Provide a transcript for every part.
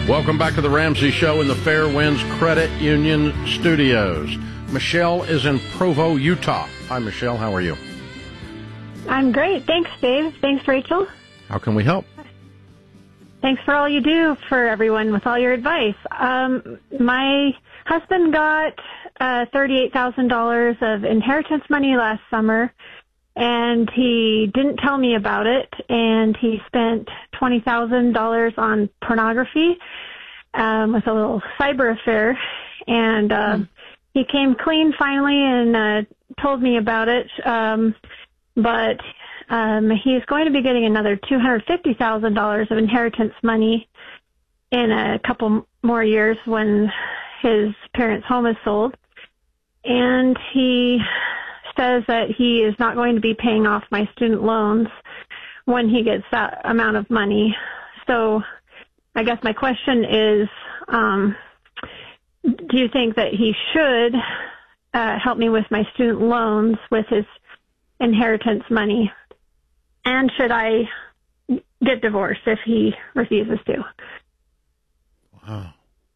Welcome back to the Ramsey Show in the Fairwinds Credit Union Studios. Michelle is in Provo, Utah. Hi, Michelle. How are you? I'm great. Thanks, Dave. Thanks, Rachel. How can we help? Thanks for all you do for everyone with all your advice. My husband got $38,000 of inheritance money last summer, and he didn't tell me about it, and he spent $20,000 on pornography with a little cyber affair, and he came clean finally and told me about it, but he's going to be getting another $250,000 of inheritance money in a couple more years when his parents' home is sold, and he says that he is not going to be paying off my student loans when he gets that amount of money. So I guess my question is, do you think that he should help me with my student loans with his inheritance money? And should I get divorced if he refuses to? Wow.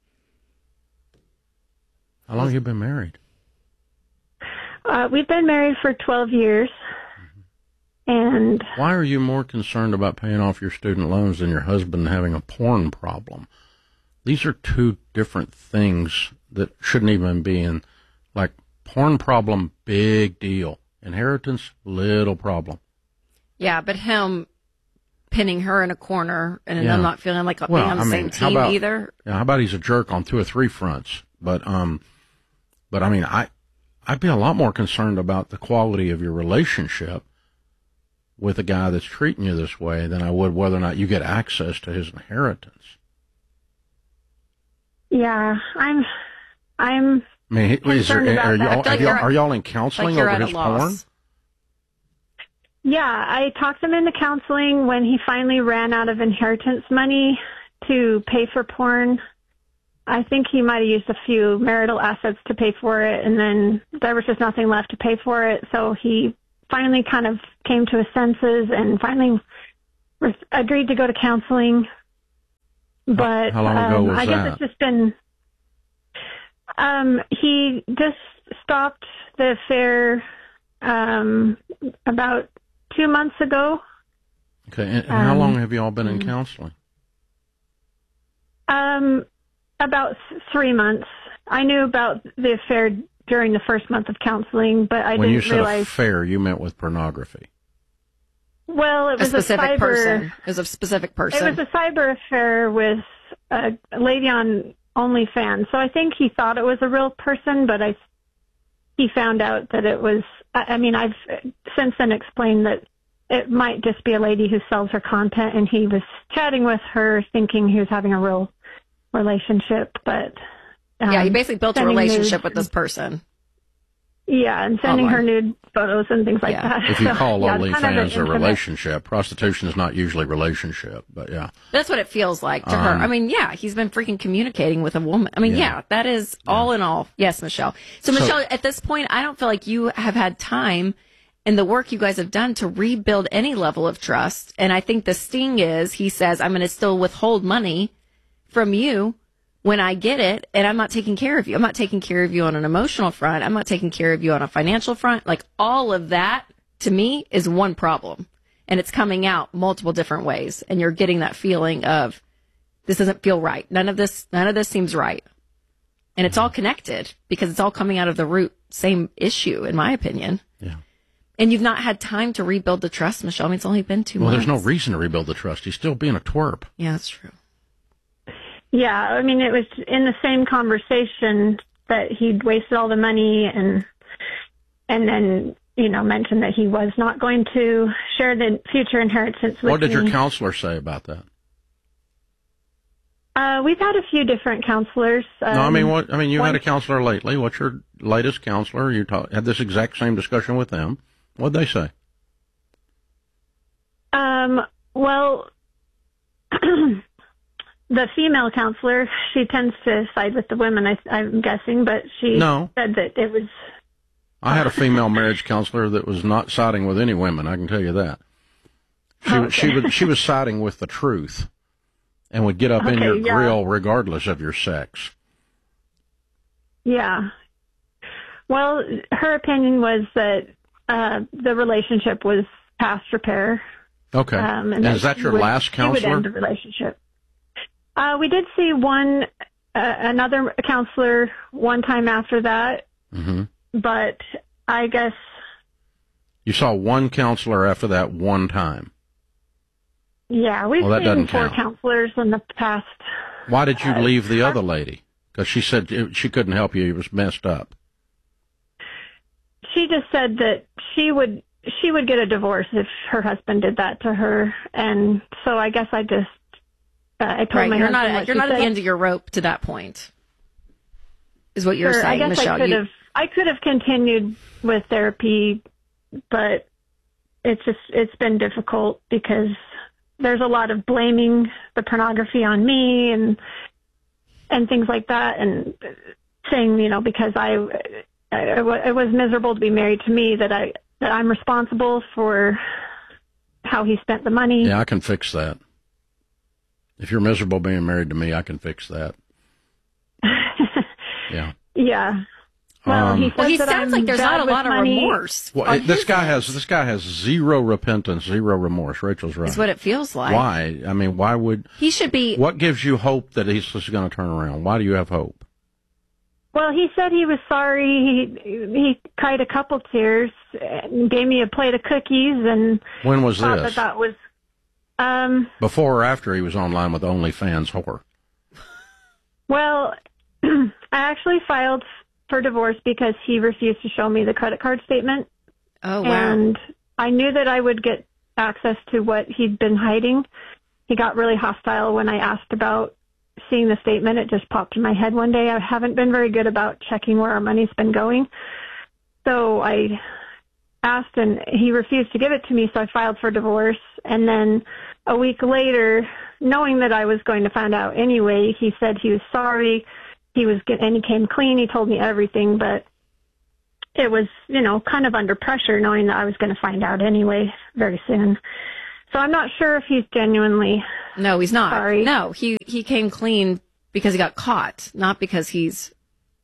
How long have you been married? We've been married for 12 years. And why are you more concerned about paying off your student loans than your husband having a porn problem? These are two different things that shouldn't even be in. Like, porn problem, big deal. Inheritance, little problem. Yeah, but him pinning her in a corner and I'm not feeling like being on the same team either. Yeah, how about he's a jerk on 2 or 3 fronts? But I mean, I'd be a lot more concerned about the quality of your relationship with a guy that's treating you this way than I would whether or not you get access to his inheritance. Yeah, I'm. I mean, are y'all in counseling over his porn? Yeah, I talked him into counseling when he finally ran out of inheritance money to pay for porn. I think he might have used a few marital assets to pay for it, and then there was just nothing left to pay for it. So he finally kind of came to his senses and finally agreed to go to counseling. But how long ago was I guess it's just been. He just stopped the affair about 2 months ago. Okay, and how long have you all been in counseling? About 3 months. I knew about the affair during the first month of counseling, but I didn't realize. When you said affair, you meant with pornography. Well, it was a specific person. It was a specific person. It was a cyber affair with a lady on OnlyFans. So I think he thought it was a real person, but he found out that it was. I mean, I've since then explained that it might just be a lady who sells her content, and he was chatting with her thinking he was having a real relationship, but yeah, you basically built a relationship with this person. Yeah, and sending her nude photos and things like that. If you call OnlyFans a relationship, prostitution is not usually relationship, but yeah. That's what it feels like to her. I mean, yeah, he's been freaking communicating with a woman. I mean, yeah that is all in all. Yes, Michelle. So, Michelle, at this point, I don't feel like you have had time in the work you guys have done to rebuild any level of trust. And I think the sting is, he says, I'm going to still withhold money from you when I get it, and I'm not taking care of you. I'm not taking care of you on an emotional front. I'm not taking care of you on a financial front. Like, all of that, to me, is one problem. And it's coming out multiple different ways. And you're getting that feeling of, this doesn't feel right. None of this seems right. And it's all connected, because it's all coming out of the root same issue, in my opinion. Yeah. And you've not had time to rebuild the trust, Michelle. I mean, it's only been 2 months. Well, there's no reason to rebuild the trust. He's still being a twerp. Yeah, that's true. Yeah, I mean, it was in the same conversation that he'd wasted all the money and then, mentioned that he was not going to share the future inheritance with me. What did your counselor say about that? We've had a few different counselors. You had a counselor lately. What's your latest counselor? You had this exact same discussion with them. What'd they say? Well, the female counselor, she tends to side with the women, I'm guessing, but she said that it was... I had a female marriage counselor that was not siding with any women, I can tell you that. She was siding with the truth. and would get up in your grill regardless of your sex. Yeah. Well, her opinion was that the relationship was past repair. Okay. And is that your last counselor? She would end the relationship. We did see another counselor one time after that, but I guess... You saw one counselor after that one time? Yeah, we've seen 4 counselors in the past. Why did you leave the other lady? Because she said she couldn't help you. It was messed up. She just said that she would get a divorce if her husband did that to her, and so I guess I just I told my husband you're not at the end of your rope to that point, is what you're saying, I guess Michelle. I could have continued with therapy, but it's been difficult because there's a lot of blaming the pornography on me and things like that, and saying, because it was miserable to be married to me, that I'm responsible for how he spent the money. Yeah, I can fix that. If you're miserable being married to me, I can fix that. Yeah. Yeah. Well, he sounds like there's not a lot of remorse. Well, this guy has zero repentance, zero remorse. Rachel's right. That's what it feels like. Why? I mean, why would he should be? What gives you hope that he's just going to turn around? Why do you have hope? Well, he said he was sorry. He cried a couple tears and gave me a plate of cookies. And when was this? That was before or after he was online with OnlyFans whore? Well, I actually filed for divorce because he refused to show me the credit card statement. Oh, wow. And I knew that I would get access to what he'd been hiding. He got really hostile when I asked about seeing the statement. It just popped in my head one day. I haven't been very good about checking where our money's been going. So I asked, and he refused to give it to me, so I filed for divorce. And then a week later, knowing that I was going to find out anyway, he said he was sorry. And he came clean. He told me everything, but it was, kind of under pressure, knowing that I was going to find out anyway very soon. So I'm not sure if he's genuinely. No, he's not. Sorry. No, he came clean because he got caught, not because he's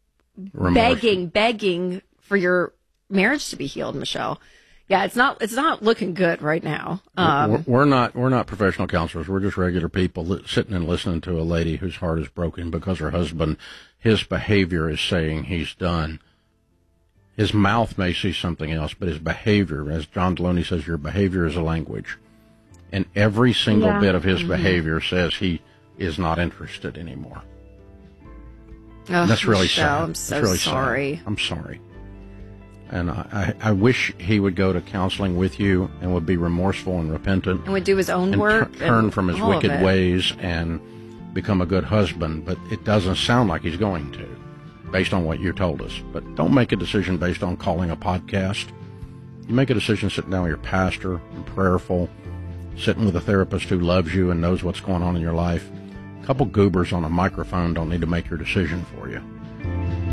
begging for your marriage to be healed, Michelle. Yeah, it's not looking good right now. We're not professional counselors. We're just regular people sitting and listening to a lady whose heart is broken because her husband, his behavior is saying he's done. His mouth may see something else, but his behavior, as John Deloney says, your behavior is a language. And every single bit of his behavior says he is not interested anymore. Oh, that's really Michelle, sad. I'm so really sorry. Sad. I'm sorry. And I wish he would go to counseling with you and would be remorseful and repentant. And would do his own work. Turn from his wicked ways and become a good husband. But it doesn't sound like he's going to, based on what you told us. But don't make a decision based on calling a podcast. You make a decision sitting down with your pastor and prayerful, sitting with a therapist who loves you and knows what's going on in your life. A couple goobers on a microphone don't need to make your decision for you.